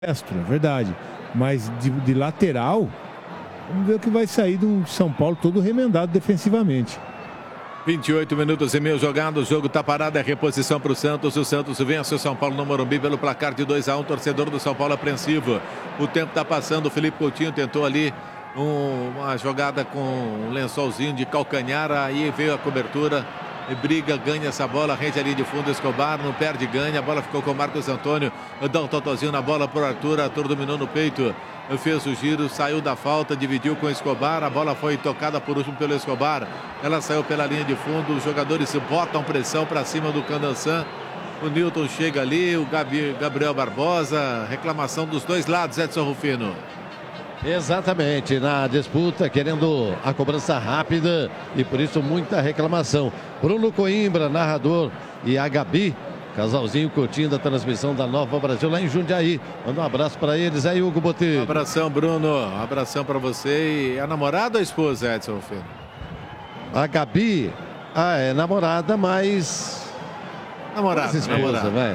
Extra, é verdade. Mas de lateral, vamos ver o que vai sair do São Paulo todo remendado defensivamente. 28 minutos e meio jogados, o jogo tá parado, é reposição para o Santos. O Santos vence o São Paulo no Morumbi pelo placar de 2-1. Torcedor do São Paulo apreensivo. O tempo tá passando, o Felipe Coutinho tentou ali uma jogada com um lençolzinho de calcanhar, aí veio a cobertura. E briga, ganha essa bola, rende ali de fundo, Escobar, não perde, ganha, a bola ficou com o Marcos Antônio, dá um totozinho na bola pro Arthur dominou no peito, fez o giro, saiu da falta, dividiu com o Escobar, a bola foi tocada por último pelo Escobar, ela saiu pela linha de fundo, os jogadores botam pressão para cima do Candançã, o Newton chega ali, o Gabriel Barbosa, reclamação dos dois lados, Edson Rufino. Exatamente, na disputa, querendo a cobrança rápida e por isso muita reclamação. Bruno Coimbra, narrador, e a Gabi, casalzinho curtindo da transmissão da Nova Brasil lá em Jundiaí. Manda um abraço para eles aí, Hugo Botelho. Um abração, Bruno, um abração para você. E a namorada ou a esposa, Edson Rufino? A Gabi, é namorada, mas... Namorada, esposa, velho.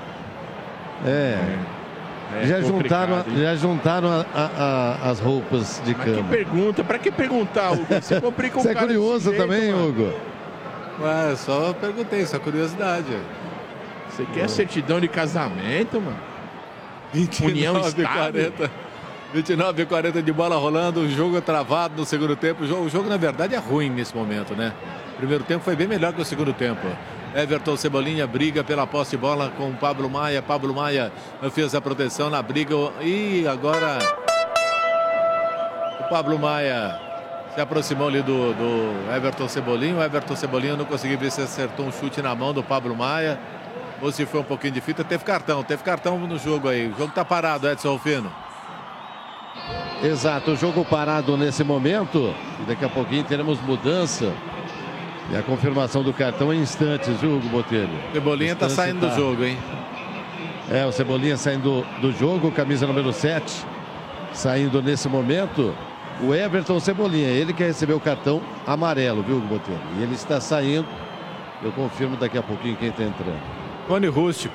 Já juntaram as roupas de cama. Que pergunta, pra que perguntar, Hugo? Você complica um Você é curioso jeito, também, mano. Hugo? Ué, só perguntei, só curiosidade. Você quer certidão de casamento, mano? 29:40. 29:40 de bola rolando, o jogo é travado no segundo tempo. O jogo, na verdade, é ruim nesse momento, né? O primeiro tempo foi bem melhor que o segundo tempo. Everton Cebolinha briga pela posse de bola com o Pablo Maia. Pablo Maia fez a proteção na briga. E agora o Pablo Maia se aproximou ali do Everton Cebolinha. O Everton Cebolinha não conseguiu ver se acertou um chute na mão do Pablo Maia ou se foi um pouquinho de fita. Teve cartão no jogo aí. O jogo tá parado, Edson Rufino. Exato, o jogo parado nesse momento. Daqui a pouquinho teremos mudança. E a confirmação do cartão em instantes, viu, Hugo Botelho? Cebolinha tá saindo do jogo, hein? O Cebolinha saindo do jogo, camisa número 7. Saindo nesse momento, o Everton Cebolinha. Ele que recebeu o cartão amarelo, viu, Hugo Botelho? E ele está saindo. Eu confirmo daqui a pouquinho quem está entrando. Rony Rústico.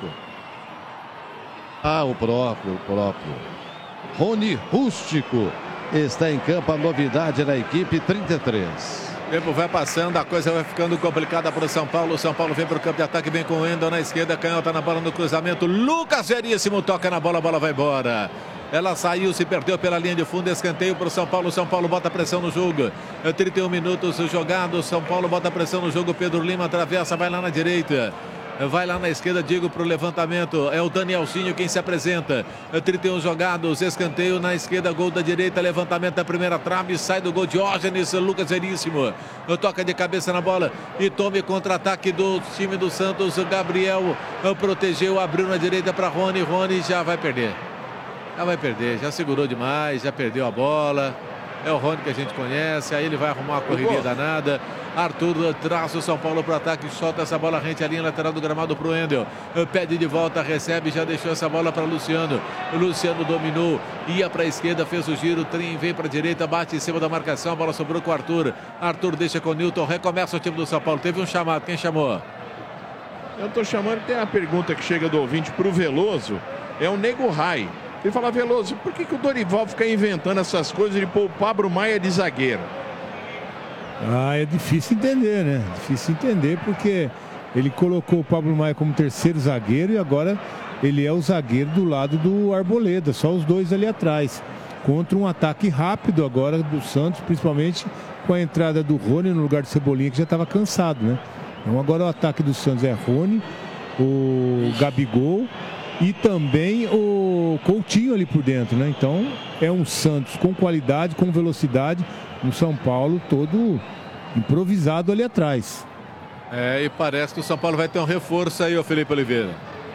O próprio. Rony Rústico está em campo, a novidade na equipe, 33. O tempo vai passando, a coisa vai ficando complicada para o São Paulo. O São Paulo vem para o campo de ataque, vem com o Wendel na esquerda, canhota na bola no cruzamento. Lucas Veríssimo toca na bola, a bola vai embora. Ela saiu, se perdeu pela linha de fundo, escanteio para o São Paulo. O São Paulo bota pressão no jogo. 31 minutos jogados, São Paulo bota pressão no jogo. Pedro Lima atravessa, vai lá na direita. Vai lá na esquerda, Diego para o levantamento. É o Danielzinho quem se apresenta. 31 jogados, escanteio na esquerda, gol da direita, levantamento da primeira trave, sai do gol Diógenes, Lucas Veríssimo. Toca de cabeça na bola e tome contra-ataque do time do Santos. Gabriel protegeu, abriu na direita para Rony. Rony já vai perder. Já segurou demais, já perdeu a bola. É o Rony que a gente conhece, aí ele vai arrumar uma correria danada. Arthur traça o São Paulo para o ataque, solta essa bola rente à linha lateral do gramado para o Wendel. Pede de volta, recebe, já deixou essa bola para Luciano. O Luciano dominou, ia para a esquerda, fez o giro, vem para a direita, bate em cima da marcação, a bola sobrou com o Arthur. Arthur deixa com o Newton, recomeça o time do São Paulo. Teve um chamado, quem chamou? Eu estou chamando, tem uma pergunta que chega do ouvinte para o Veloso, é o Nego Rai. Ele fala, Veloso, por que o Dorival fica inventando essas coisas de pôr o Pablo Maia de zagueiro? É difícil entender, né? Difícil entender porque ele colocou o Pablo Maia como terceiro zagueiro e agora ele é o zagueiro do lado do Arboleda, só os dois ali atrás. Contra um ataque rápido agora do Santos, principalmente com a entrada do Rony no lugar do Cebolinha, que já estava cansado, né? Então agora o ataque do Santos é Rony, o Gabigol e também o Coutinho ali por dentro, né? Então é um Santos com qualidade, com velocidade, um São Paulo todo improvisado ali atrás. E parece que o São Paulo vai ter um reforço aí, o Felipe Oliveira.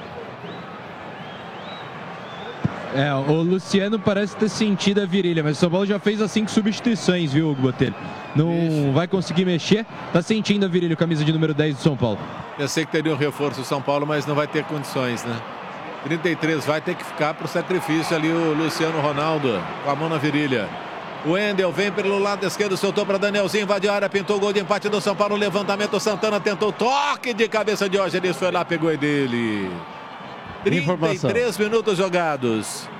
O Luciano parece ter sentido a virilha, mas o São Paulo já fez as 5 substituições, viu, Hugo Botelho? Não vai conseguir mexer, tá sentindo a virilha, camisa de número 10 do São Paulo. Eu sei que teria um reforço o São Paulo, mas não vai ter condições, né? 33 vai ter que ficar pro sacrifício ali o Luciano Ronaldo, com a mão na virilha. O Wendel vem pelo lado esquerdo, soltou para Danielzinho, invade a área, pintou o gol de empate do São Paulo, levantamento, Santana tentou, toque de cabeça de Diógenes, foi lá, pegou dele. 33 minutos jogados.